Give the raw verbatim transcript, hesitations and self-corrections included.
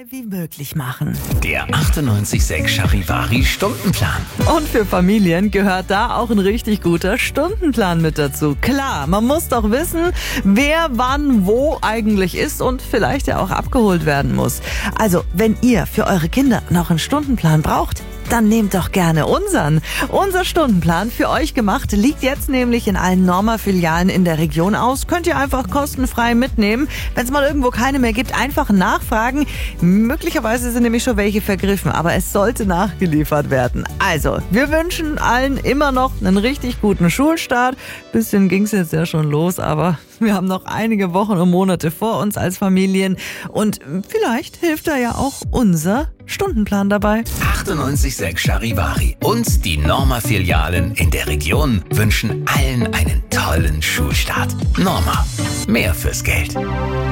wie möglich machen. Der achtundneunzig Komma sechs Charivari Stundenplan. Und für Familien gehört da auch ein richtig guter Stundenplan mit dazu. Klar, man muss doch wissen, wer wann wo eigentlich ist und vielleicht ja auch abgeholt werden muss. Also, wenn ihr für eure Kinder noch einen Stundenplan braucht, dann nehmt doch gerne unseren. Unser Stundenplan für euch gemacht liegt jetzt nämlich in allen Norma-Filialen in der Region aus. Könnt ihr einfach kostenfrei mitnehmen. Wenn es mal irgendwo keine mehr gibt, einfach nachfragen. Möglicherweise sind nämlich schon welche vergriffen, aber es sollte nachgeliefert werden. Also, wir wünschen allen immer noch einen richtig guten Schulstart. Bisschen ging's jetzt ja schon los, aber wir haben noch einige Wochen und Monate vor uns als Familien. Und vielleicht hilft da ja auch unser Stundenplan dabei. achtundneunzig Komma sechs Charivari und die Norma-Filialen in der Region wünschen allen einen tollen Schulstart. Norma, mehr fürs Geld.